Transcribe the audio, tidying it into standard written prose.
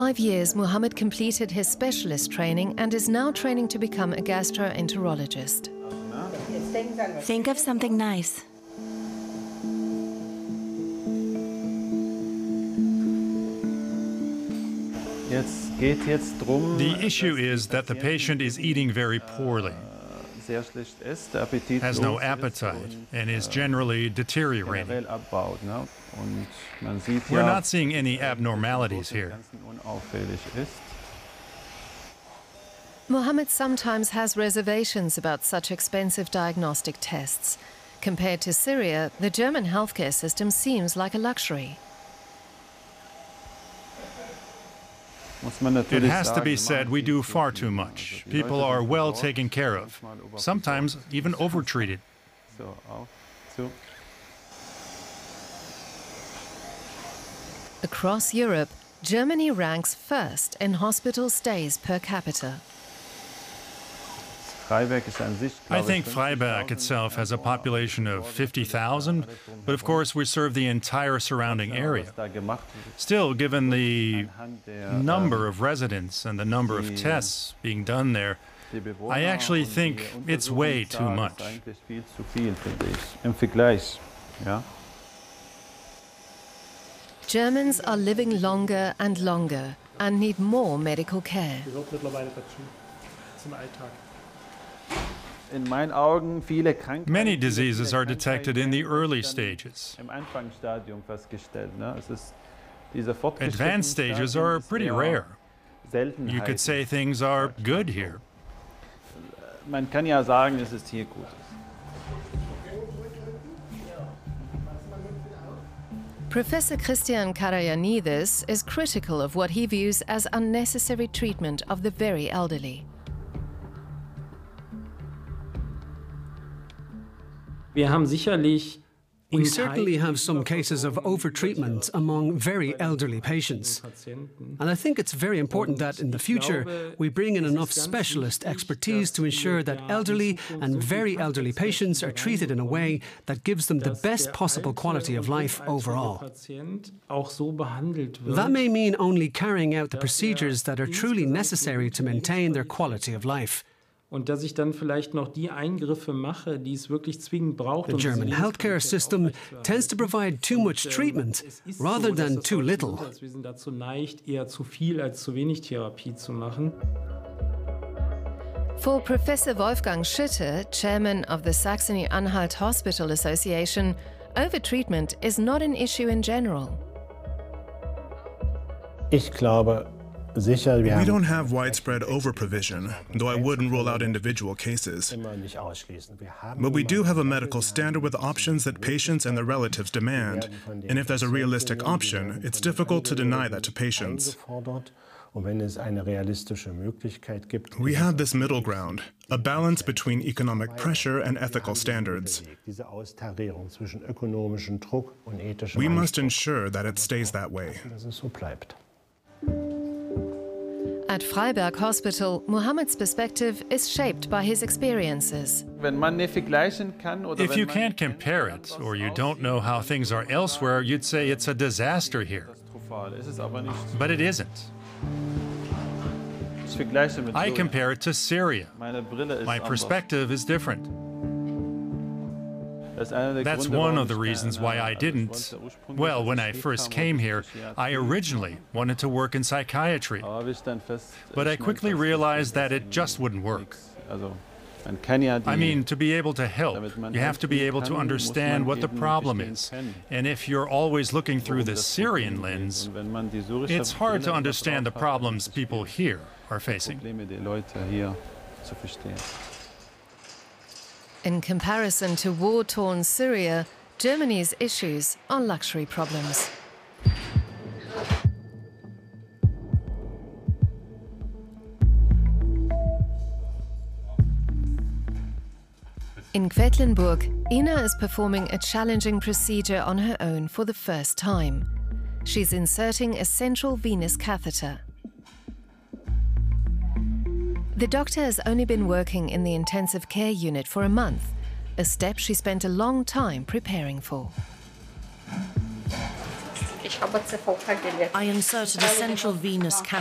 5 years, Mohammed completed his specialist training and is now training to become a gastroenterologist. Think of something nice. The issue is that the patient is eating very poorly, has no appetite, and is generally deteriorating. We're not seeing any abnormalities here. Mohammed sometimes has reservations about such expensive diagnostic tests. Compared to Syria, the German healthcare system seems like a luxury. It has to be said we do far too much. People are well taken care of, sometimes even overtreated. Across Europe, Germany ranks first in hospital stays per capita. I think Freiberg itself has a population of 50,000, but of course we serve the entire surrounding area. Still, given the number of residents and the number of tests being done there, I actually think it's way too much. Germans are living longer and longer and need more medical care. Many diseases are detected in the early stages. Advanced stages are pretty rare. You could say things are good here. Professor Christian Karayanidis is critical of what he views as unnecessary treatment of the very elderly. We certainly have some cases of overtreatment among very elderly patients. And I think it's very important that in the future we bring in enough specialist expertise to ensure that elderly and very elderly patients are treated in a way that gives them the best possible quality of life overall. That may mean only carrying out the procedures that are truly necessary to maintain their quality of life. Und dass ich dann vielleicht noch die Eingriffe mache, die es wirklich zwingend braucht. The German healthcare system tends to provide too much treatment rather than too little. Wir sind dazu neigt, eher zu viel als zu wenig Therapie zu machen. For Professor Wolfgang Schütte, chairman of the Saxony-Anhalt Hospital Association, overtreatment is not an issue in general. We don't have widespread overprovision, though I wouldn't rule out individual cases. But we do have a medical standard with options that patients and their relatives demand, and if there's a realistic option, it's difficult to deny that to patients. We have this middle ground, a balance between economic pressure and ethical standards. We must ensure that it stays that way. At Freiberg Hospital, Mohammed's perspective is shaped by his experiences. If you can't compare it, or you don't know how things are elsewhere, you'd say it's a disaster here. But it isn't. I compare it to Syria. My perspective is different. That's one of the reasons why I didn't. Well, when I first came here, I originally wanted to work in psychiatry. But I quickly realized that it just wouldn't work. I mean, to be able to help, you have to be able to understand what the problem is. And if you're always looking through the Syrian lens, it's hard to understand the problems people here are facing. In comparison to war-torn Syria, Germany's issues are luxury problems. In Quedlinburg, Ina is performing a challenging procedure on her own for the first time. She's inserting a central venous catheter. The doctor has only been working in the intensive care unit for a month, a step she spent a long time preparing for. I inserted a central venous catheter